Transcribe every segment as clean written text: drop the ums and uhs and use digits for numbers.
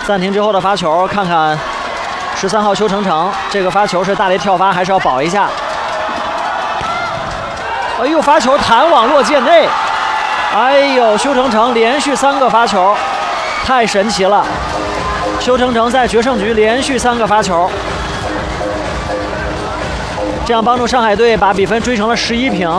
暂停之后的发球，看看13号邱成成，这个发球是大力跳发还是要保一下？哎呦，发球弹网落界内，哎呦，邱成成连续3个发球，太神奇了！邱成成在决胜局连续3个发球，这样帮助上海队把比分追成了11平。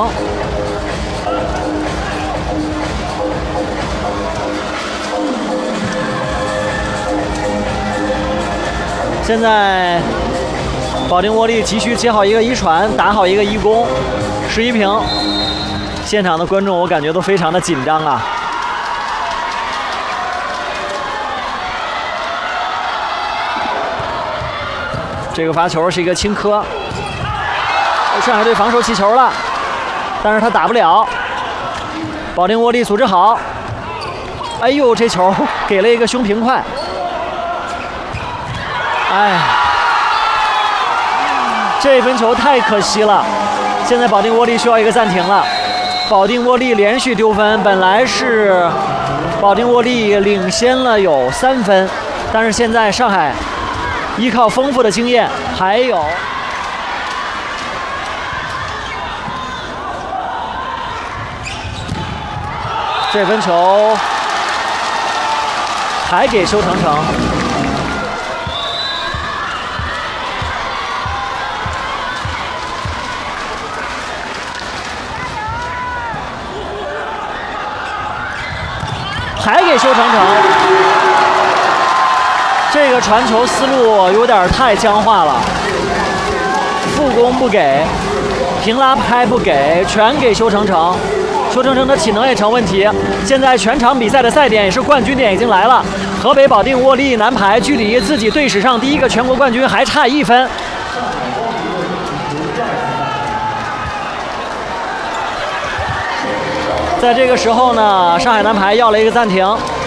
现在保定沃利急需接好一个一传，打好一个一攻，11平。现场的观众我感觉都非常的紧张啊。这个发球是一个轻磕，上海队防守起球了，但是他打不了。保定沃利组织好，哎呦，这球给了一个胸平快。哎，这分球太可惜了。现在保定沃利需要一个暂停了。保定沃利连续丢分，本来是保定沃利领先了有3分，但是现在上海依靠丰富的经验，还有这分球还给邱成成。还给邱成成，这个传球思路有点太僵化了，副攻不给，平拉拍不给，全给邱成成。邱成成的体能也成问题。现在全场比赛的赛点也是冠军点已经来了，河北保定沃利男排距离自己队史上第1个全国冠军还差1分。在这个时候呢，上海男排要了一个暂停。